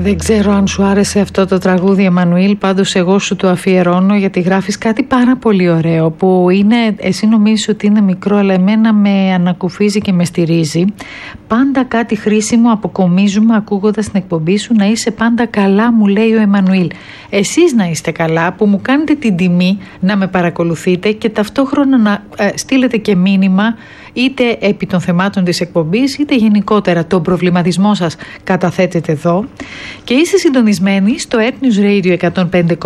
Δεν ξέρω αν σου άρεσε αυτό το τραγούδι, Εμμανουήλ, πάντως εγώ σου το αφιερώνω γιατί γράφεις κάτι πάρα πολύ ωραίο που είναι, εσύ νομίζεις ότι είναι μικρό αλλά εμένα με ανακουφίζει και με στηρίζει. Πάντα κάτι χρήσιμο αποκομίζουμε ακούγοντας την εκπομπή σου, να είσαι πάντα καλά, μου λέει ο Εμμανουήλ. Εσείς να είστε καλά που μου κάνετε την τιμή να με παρακολουθείτε και ταυτόχρονα να στείλετε και μήνυμα είτε επί των θεμάτων της εκπομπής είτε γενικότερα τον προβληματισμό σας καταθέτετε εδώ και είστε συντονισμένοι στο Earth News Radio 105,6